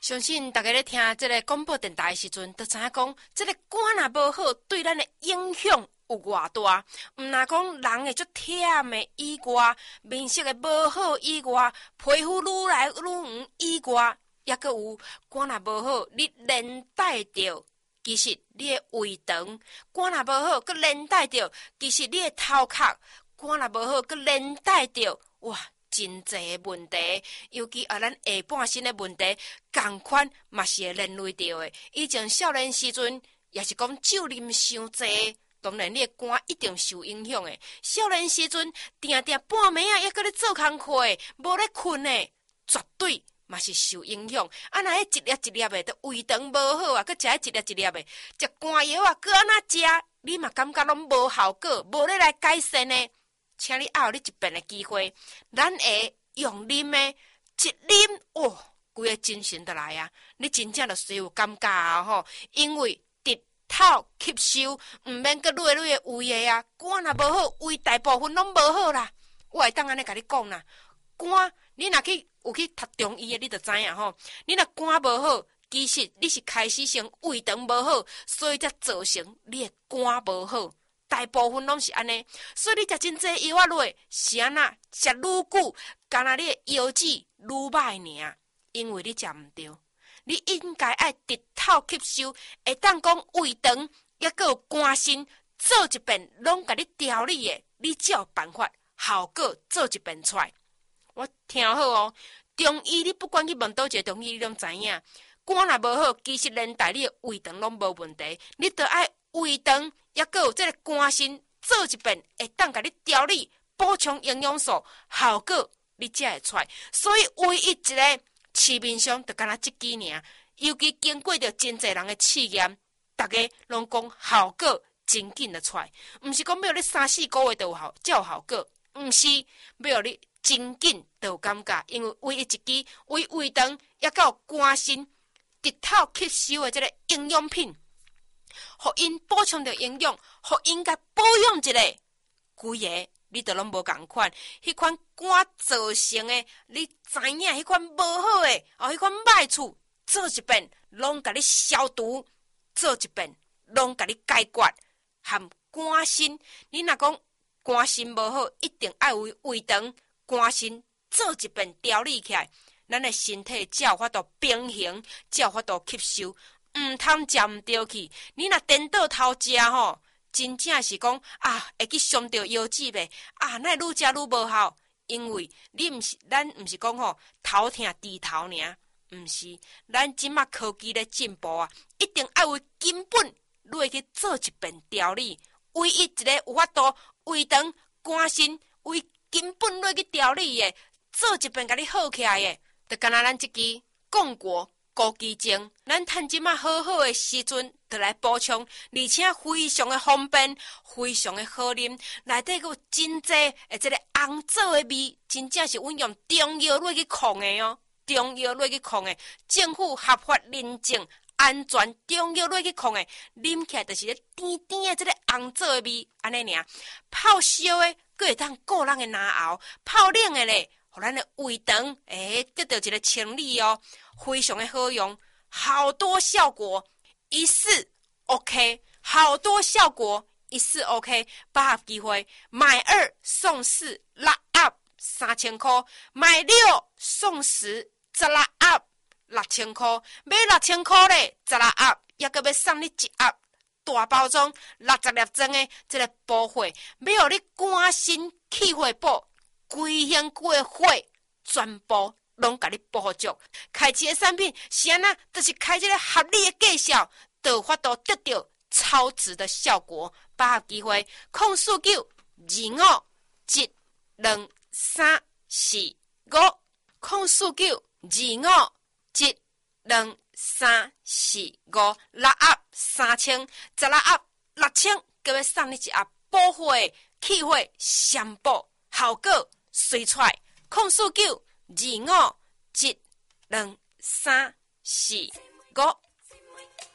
相信大家咧听这个广播电台的时阵，都知影讲，这个肝若无好，对咱的影响有偌大。毋若讲人会足忝的以外，面色会无好以外，皮肤愈来愈黄以外，也阁有肝若无好，你连带着，其实你的胃肠，肝若无好，佮连带着，其实你的头壳，肝若无好，佮连带着，哇！真侪问题，尤其咱下半身的问题，同款嘛是会连累着的。以前少年时阵，也是讲酒啉伤济，当然你的肝一定受影响的。少年时阵，定定半暝啊，还搁咧做工课，无咧困的，绝对嘛是受影响。啊，若迄一粒一粒的，都胃肠无好啊，搁食迄一粒一粒的，食肝药啊，搁安怎食，你嘛感觉拢无效果，无咧来改善呢？请你还有你一遍的机会，咱会用啉的，一啉哦，规个精神就来啊！你真正就随有感觉啊吼，因为直透吸收，毋免搁累累的胃的啊，肝若无好，胃大部分拢无好啦。我会当安尼甲你讲啦，肝你若有去读中医的，你就知影吼，你若肝无好，其实你是开始先胃肠无好，所以才造成你的肝无好。大部分拢是安尼，所以你食真济药啊落，是安那食愈久，干那你的腰子愈歹尔。因为你食毋对，你应该爱直透吸收，会当讲胃肠，也阁有肝肾做一遍，拢甲你调理的，你才有办法效果做一遍出来。我听好哦，中医你不管去问倒一个中医，你拢知影，肝若无好，其实连带你的胃肠拢无问题，你得爱胃肠。也阁有这个肝肾做一遍，会当甲你调理、补充营养素，效果你才会出来。所以唯一一个市面上就干那这支尔，尤其经过着真侪人的试验，大家拢讲效果真紧就出来。毋是讲要你3-4个月就有才有效果，毋是要你真紧就有感觉，因为唯一一支为胃肠也甲有肝肾直透吸收的这个营养品。互因补充着营养，互因甲保养一下，规个你都拢无共款。迄款肝造成的，你知影迄款无好的，迄款歹处，做一遍拢甲你消毒，做一遍拢甲你解决。含肝肾，你若讲肝肾无好，一定爱为胃肠、肝肾做一遍调理起来，咱的身体才有法度平衡，才有法度吸收。毋通食毋对去，你若颠倒头食吼，真正是讲啊，会去伤着腰子呗。啊，那愈食愈无效，因为你咱毋是讲吼头痛低头尔，毋是，咱即马科技咧进步啊，一定爱为根本落去做一遍调理。唯一一个有法度胃肠、肝肾为根本落去调理的，做一遍甲你好起来的，就敢若咱即支讲过。枸杞精，咱趁即马好好的时阵，就来补充，而且非常的方便，非常的好啉。内底有真济诶，这个红枣的味，真正是阮用中药落去控的哦，中药落去控的，政府合法认证。安全中药落去控的，啉起来就是咧甜甜的，这个红枣的味，安尼尔。泡烧的，佫会当顾人的牙喉；泡冷的咧，互咱的胃肠得到一个清理哦。非常的好用，好多效果，一试 OK， 好多效果，一试 OK， 把握机会，买2送4 ，lock up 3000块，买6送10 ，lock up 6000块，买6000块咧，lock up 也阁要送你一盒大包装60粒装的这个补血，要互你肝肾气血补，规身躯的血全部。拢甲你补足，开一个产品是安那，就是开一个合理的价销，就有法度得到超值的效果。把握机会，049-25-12345，049-25-12345，拉up3000，再拉up6000，各位送你一盒补血气血相补，效果随出来。049-25-12345。